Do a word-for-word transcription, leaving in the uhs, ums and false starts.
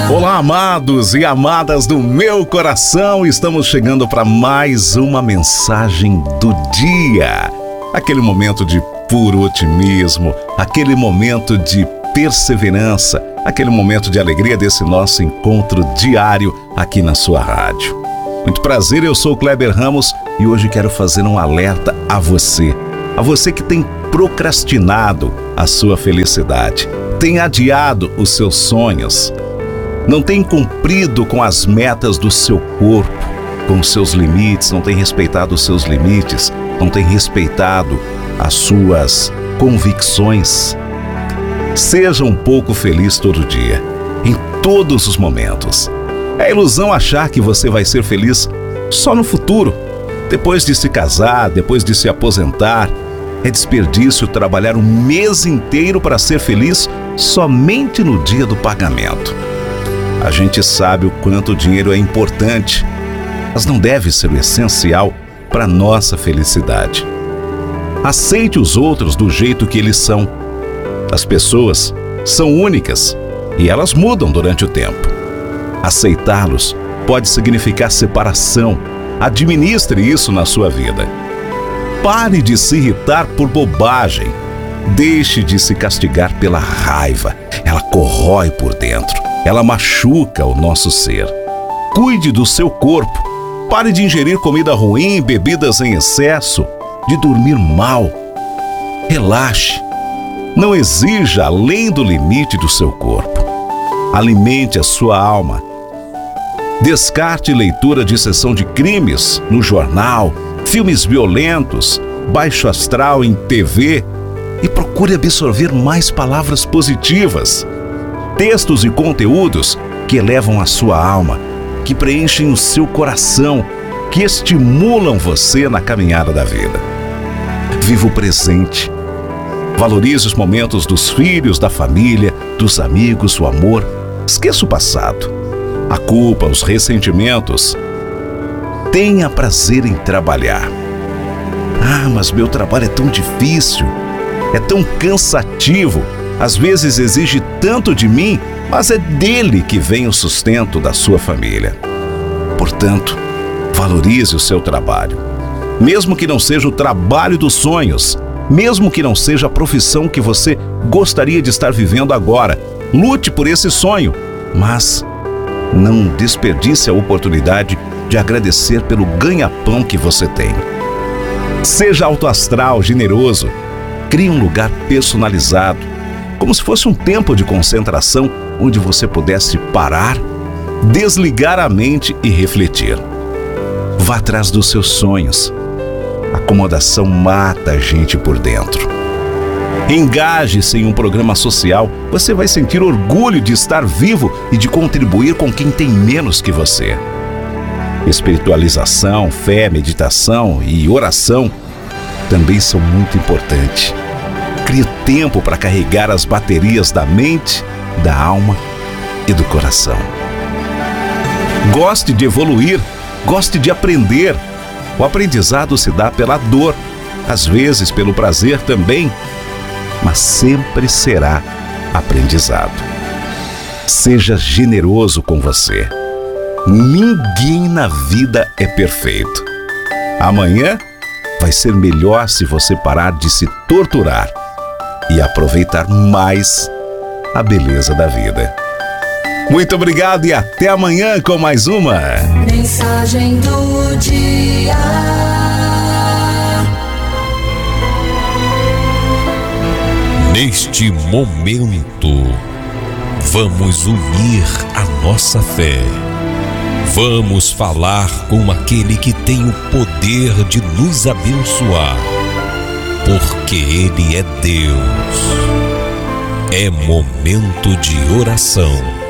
Olá, amados e amadas do meu coração, estamos chegando para mais uma mensagem do dia. Aquele momento de puro otimismo, aquele momento de perseverança, aquele momento de alegria desse nosso encontro diário aqui na sua rádio. Muito prazer, eu sou o Kleber Ramos e hoje quero fazer um alerta a você, a você que tem procrastinado a sua felicidade, tem adiado os seus sonhos, não tem cumprido com as metas do seu corpo, com os seus limites, não tem respeitado os seus limites, não tem respeitado as suas convicções. Seja um pouco feliz todo dia, em todos os momentos. É ilusão achar que você vai ser feliz só no futuro, depois de se casar, depois de se aposentar. É desperdício trabalhar um mês inteiro para ser feliz somente no dia do pagamento. A gente sabe o quanto o dinheiro é importante, mas não deve ser o essencial para nossa felicidade. Aceite os outros do jeito que eles são. As pessoas são únicas e elas mudam durante o tempo. Aceitá-los pode significar separação. Administre isso na sua vida. Pare de se irritar por bobagem. Deixe de se castigar pela raiva. Ela corrói por dentro. Ela machuca o nosso ser. Cuide do seu corpo. Pare de ingerir comida ruim, bebidas em excesso, de dormir mal. Relaxe. Não exija além do limite do seu corpo. Alimente a sua alma. Descarte leitura de sessão de crimes no jornal, filmes violentos, baixo astral em T V e procure absorver mais palavras positivas. Textos e conteúdos que elevam a sua alma, que preenchem o seu coração, que estimulam você na caminhada da vida. Viva o presente. Valorize os momentos dos filhos, da família, dos amigos, o amor. Esqueça o passado, a culpa, os ressentimentos. Tenha prazer em trabalhar. Ah, mas meu trabalho é tão difícil, é tão cansativo. Às vezes exige tanto de mim, mas é dele que vem o sustento da sua família. Portanto, valorize o seu trabalho. Mesmo que não seja o trabalho dos sonhos, mesmo que não seja a profissão que você gostaria de estar vivendo agora, lute por esse sonho, mas não desperdice a oportunidade de agradecer pelo ganha-pão que você tem. Seja autoastral, generoso. Crie um lugar personalizado, como se fosse um tempo de concentração onde você pudesse parar, desligar a mente e refletir. Vá atrás dos seus sonhos. A acomodação mata a gente por dentro. Engaje-se em um programa social. Você vai sentir orgulho de estar vivo e de contribuir com quem tem menos que você. Espiritualização, fé, meditação e oração também são muito importantes. Crie tempo para carregar as baterias da mente, da alma e do coração. Goste de evoluir, goste de aprender. O aprendizado se dá pela dor, às vezes pelo prazer também, mas sempre será aprendizado. Seja generoso com você. Ninguém na vida é perfeito. Amanhã vai ser melhor se você parar de se torturar e aproveitar mais a beleza da vida. Muito obrigado e até amanhã com mais uma Mensagem do Dia. Neste momento, vamos unir a nossa fé. Vamos falar com aquele que tem o poder de nos abençoar, porque Ele é Deus. É momento de oração.